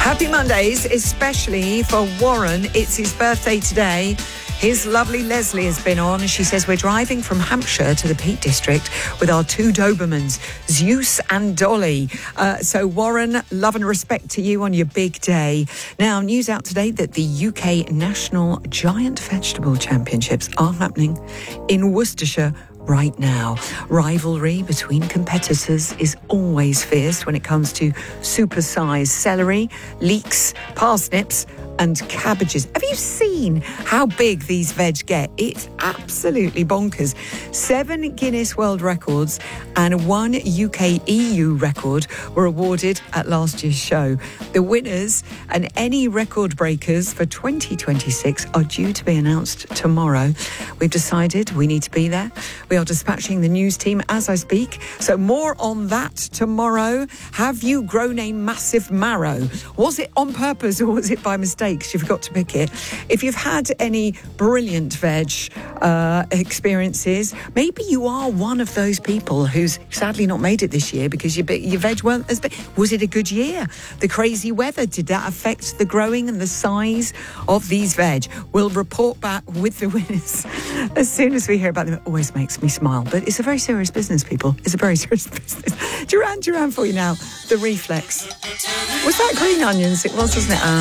Happy Mondays, especially for Warren. It's his birthday today. His lovely Leslie has been on, and she says, we're driving from Hampshire to the Peak District with our two Dobermans, Zeus and Dolly. So, Warren, love and respect to you on your big day. Now, news out today that the UK National Giant Vegetable Championships are happening in Worcestershire right now. Rivalry between competitors is always fierce when it comes to super-sized celery, leeks, parsnips and cabbages. Have you seen how big these veg get? It's absolutely bonkers. 7 Guinness World Records and 1 UK EU record were awarded at last year's show. The winners and any record breakers for 2026 are due to be announced tomorrow. We've decided we need to be there. We are dispatching the news team as I speak. So more on that tomorrow. Have you grown a massive marrow? Was it on purpose or was it by mistake? You forgot to pick it. If you've had any brilliant veg experiences, maybe you are one of those people who's sadly not made it this year because your veg weren't as big. Was it a good year? The crazy weather, did that affect the growing and the size of these veg? We'll report back with the winners as soon as we hear about them. It always makes me smile, but it's a very serious business, people. It's a very serious business. Duran Duran for you now. The Reflex. Was that green onions? It was, wasn't it?